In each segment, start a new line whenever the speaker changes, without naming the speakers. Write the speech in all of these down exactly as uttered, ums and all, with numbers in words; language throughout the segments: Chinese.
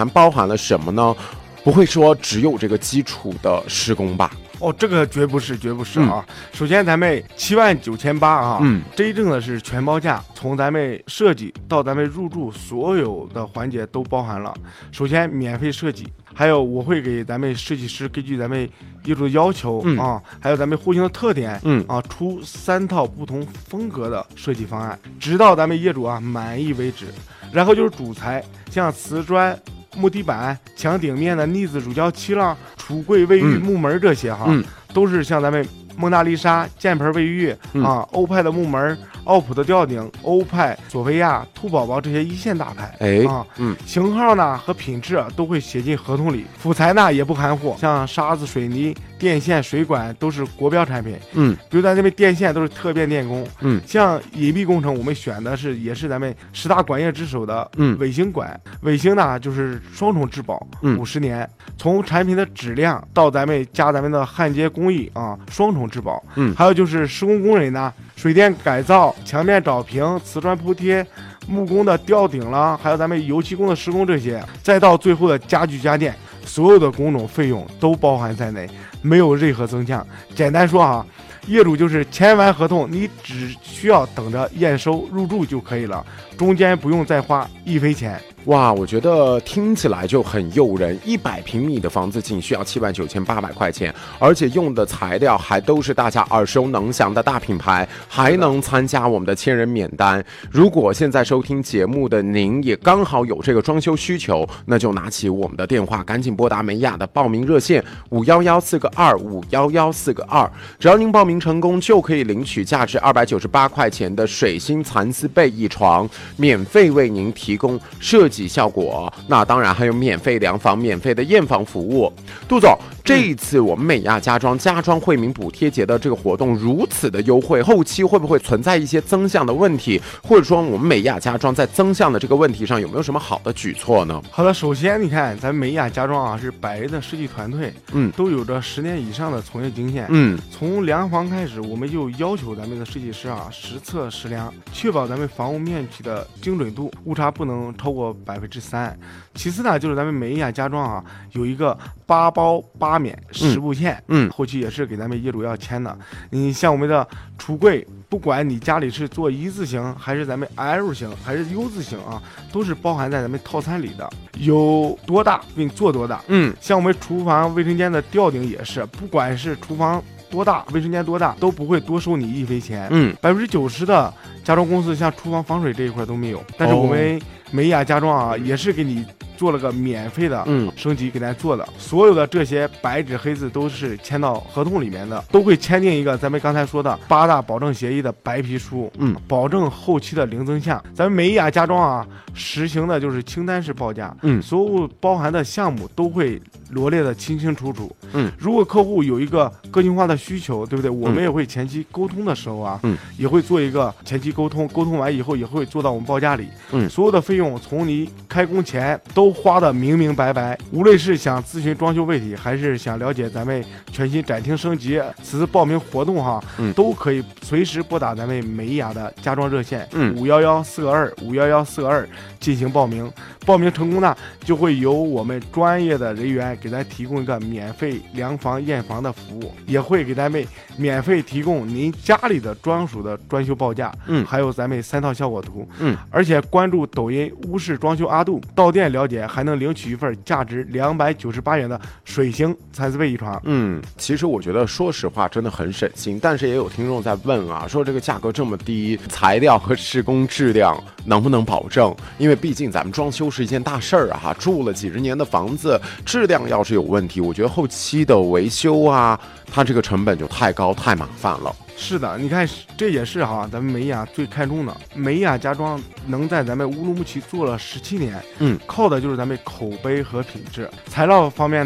还包含了什么呢？不会说只有这个基础的施工吧？
哦，这个绝不是，绝不是啊！嗯、首先，咱们七万九千八啊，
嗯，
真正的是全包价，从咱们设计到咱们入住，所有的环节都包含了。首先，免费设计，还有我会给咱们设计师根据咱们业主的要求、嗯、啊，还有咱们户型的特点，嗯啊，出三套不同风格的设计方案，直到咱们业主啊满意为止。然后就是主材，像瓷砖、木地板、墙顶面的腻子乳胶漆了。橱柜、卫浴、木门这些哈，嗯、都是像咱们蒙娜丽莎、箭盆卫浴、嗯、啊，欧派的木门、奥普的吊顶、欧派、索菲亚、兔宝宝这些一线大牌，
哎
啊，嗯，型号呢和品质都会写进合同里。辅材呢也不含糊，像沙子、水泥、电线、水管都是国标产品，嗯，比如咱这边电线都是特变电工，嗯，像隐蔽工程我们选的是也是咱们十大管业之首的，嗯，卫星管，卫星呢就是双重质保，嗯，五十年，从产品的质量到咱们加咱们的焊接工艺啊，双重质保，嗯，还有就是施工工人呢，水电改造、墙面找平、瓷砖铺贴、木工的吊顶了，还有咱们油漆工的施工这些，再到最后的家具家电，所有的工种费用都包含在内，没有任何增项。简单说啊，业主就是签完合同，你只需要等着验收入住就可以了，中间不用再花一分钱。
哇，我觉得听起来就很诱人。一百平米的房子仅需要七万九千八百块钱，而且用的材料还都是大家耳熟能详的大品牌，还能参加我们的千人免单。如果现在收听节目的您也刚好有这个装修需求，那就拿起我们的电话，赶紧拨打美雅的报名热线五幺幺四个二五幺幺四个二，只要您报名成功，就可以领取价值二百九十八块钱的水星蚕丝被一床，免费为您提供设计效果，那当然还有免费量房、免费的验房服务。杜总，这一次我们美亚家装家装惠民补贴节的这个活动如此的优惠，后期会不会存在一些增项的问题，或者说我们美亚家装在增项的这个问题上有没有什么好的举措呢？
好的，首先你看咱美亚家装啊是百人的设计团队，嗯，都有着十年以上的从业经验，嗯，从量房开始，我们就要求咱们的设计师啊实测实量，确保咱们房屋面积的精准度，误差不能超过百分之三。其次呢，就是咱们美亚家装啊有一个八包八免十部线，嗯，后期也是给咱们业主要签的。你像我们的橱柜，不管你家里是做一字形还是咱们 L 型还是 U 字形啊，都是包含在咱们套餐里的，有多大给你做多大。嗯，像我们厨房卫生间的吊顶也是，不管是厨房多大，卫生间多大，都不会多收你一分钱。嗯，百分之九十的家装公司像厨房防水这一块都没有，但是我们美亚家装啊，也是给你做了个免费的升级给咱做的，所有的这些白纸黑字都是签到合同里面的，都会签订一个咱们刚才说的八大保证协议的白皮书，嗯，保证后期的零增项。咱们美亚家装啊，实行的就是清单式报价，嗯，所有包含的项目都会罗列的清清楚楚，嗯，如果客户有一个个性化的需求，对不对？我们也会前期沟通的时候啊，嗯，也会做一个前期沟通，沟通完以后也会做到我们报价里，嗯，所有的费用从你开工前都花的明明白白。无论是想咨询装修问题，还是想了解咱们全新展厅升级，此次报名活动哈，嗯，都可以随时拨打咱们美雅的家装热线，嗯，五幺幺四个二五幺幺四个二进行报名。报名成功呢，就会由我们专业的人员给咱提供一个免费量房验房的服务，也会给咱们免费提供您家里的专属的装修报价，嗯，还有咱们三套效果图，嗯，而且关注抖音屋式装修阿杜，到店了解还能领取一份价值两百九十八元的水星蚕丝被一床。
嗯，其实我觉得说实话真的很省心，但是也有听众在问啊，说这个价格这么低，材料和施工质量能不能保证？因为毕竟咱们装修是一件大事儿啊，住了几十年的房子，质量要是有问题，我觉得后期的维修啊，它这个成本就太高太麻烦了。
是的，你看这也是哈，咱们美雅最看重的。美雅家装能在咱们乌鲁木齐做了十七年，嗯，靠的就是咱们口碑和品质。材料方面呢，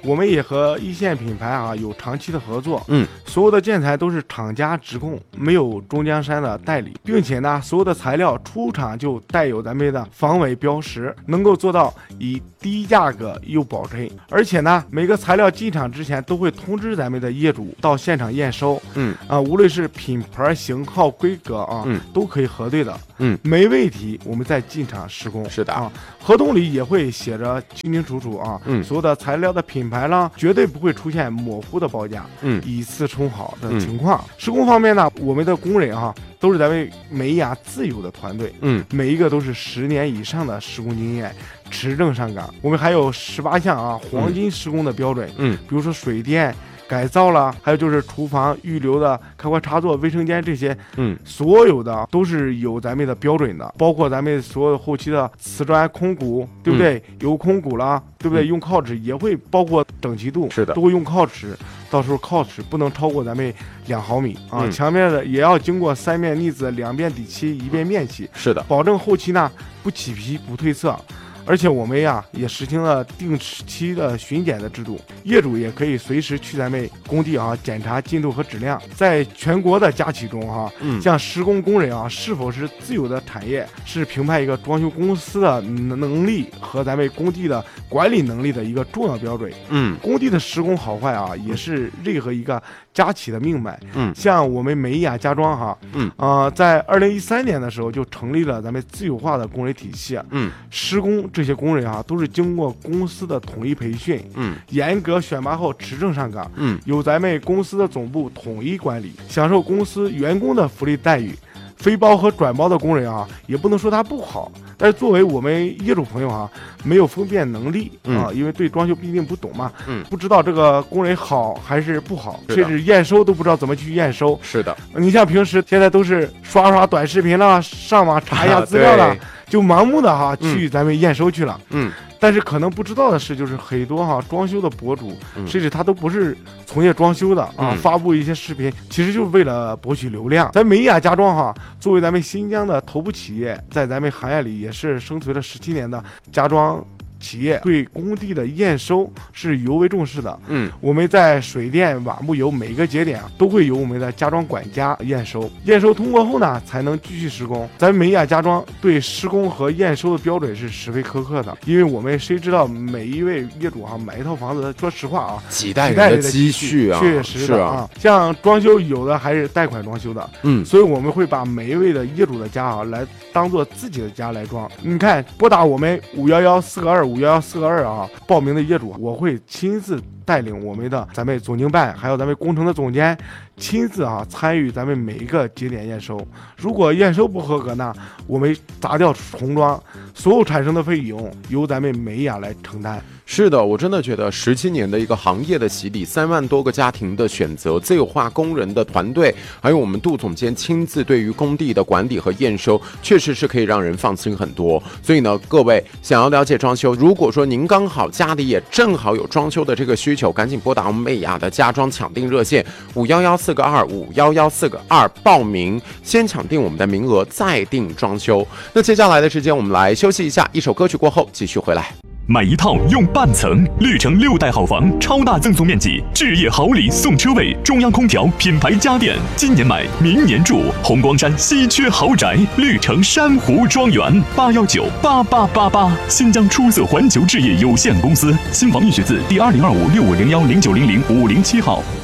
我们也和一线品牌啊有长期的合作，
嗯，
所有的建材都是厂家直供，没有中江山的代理，并且呢，所有的材料出厂就带有咱们的防伪标识，能够做到以低价格又保真。而且呢，每个材料进厂之前都会通知咱们的业主到现场验收，
嗯
啊，无论是品牌、型号、规格啊，
嗯，
都可以核对的，
嗯，
没问题，我们再进场施工。
是的
啊，合同里也会写着清清楚楚啊，
嗯，
所有的材料的品牌啦，绝对不会出现模糊的报价，
嗯，
以次充好的情况。嗯、施工方面呢，我们的工人哈、啊、都是咱们美雅自有的团队，
嗯，
每一个都是十年以上的施工经验，持证上岗。我们还有十八项啊黄金施工的标准，
嗯，
比如说水电改造了，还有就是厨房预留的开关插座、卫生间这些，
嗯，
所有的都是有咱们的标准的，包括咱们所有后期的瓷砖空鼓，对不对？嗯、有空鼓了，对不对？嗯、用靠尺也会包括整齐度，
是的，
都会用靠尺，到时候靠尺不能超过咱们两毫米啊。
嗯、
墙面的也要经过三面腻子、两遍底漆、一遍面漆，
是的，
保证后期呢不起皮不褪色。而且我们呀也实行了定期的巡检的制度，业主也可以随时去咱们工地啊检查进度和质量。在全国的家企中哈、啊，
嗯，
像施工工人啊是否是自有的产业，是评判一个装修公司的能力和咱们工地的管理能力的一个重要标准。
嗯，
工地的施工好坏啊，也是任何一个家企的命脉。
嗯，
像我们美雅家装哈，
嗯
啊、呃，在二零一三年的时候就成立了咱们自有化的工人体系。
嗯，
施工这些工人啊，都是经过公司的统一培训，
嗯，
严格选拔后持证上岗，
嗯，
由咱们公司的总部统一管理，享受公司员工的福利待遇。非包和转包的工人啊，也不能说他不好，但是作为我们业主朋友啊，没有分辨能力啊，
嗯、
因为对装修毕竟不懂嘛，
嗯，
不知道这个工人好还是不好，甚至验收都不知道怎么去验收。
是的，
你像平时现在都是刷刷短视频了，上网查一下资料了，
啊、
就盲目的哈、
嗯、
去咱们验收去了，
嗯。
但是可能不知道的是，就是很多哈装修的博主，
嗯、
甚至他都不是从业装修的啊，
嗯、
发布一些视频，其实就是为了博取流量。咱美雅家装哈，作为咱们新疆的头部企业，在咱们行业里也是生存了十七年的家装企业，对工地的验收是尤为重视的。
嗯，
我们在水电、瓦木油每一个节点啊，都会由我们的家装管家验收。验收通过后呢，才能继续施工。咱美雅家装对施工和验收的标准是十分苛刻的，因为我们谁知道每一位业主啊买一套房子，说实话啊，
几代人的积蓄啊，
确实
是啊。
像装修有的还是贷款装修的，
嗯，
所以我们会把每一位的业主的家啊来当做自己的家来装。你看，拨打我们五幺幺四个二五幺幺四个二啊，报名的业主，我会亲自带领我们的咱们总经办，还有咱们工程的总监，亲自啊参与咱们每一个节点验收。如果验收不合格呢，我们砸掉重装，所有产生的费用由咱们美雅来承担。
是的，我真的觉得十七年的一个行业的洗礼，三万多个家庭的选择，自有化工人的团队，还有我们杜总监亲自对于工地的管理和验收，确实是可以让人放心很多。所以呢，各位想要了解装修，如果说您刚好家里也正好有装修的这个需求，赶紧拨打我们美雅的家装抢订热线五幺幺四个二五幺幺四个二报名，先抢定我们的名额，再订装修。那接下来的时间，我们来休息一下，一首歌曲过后继续回来。
买一套用半层，绿城六代好房，超大赠送面积，置业好礼送车位，中央空调，品牌家电，今年买明年住，红光山稀缺豪宅，绿城珊瑚庄园，八幺九八八八八，新疆出色环球置业有限公司，新房易学字第二零二五六五零幺零九零零五零七号。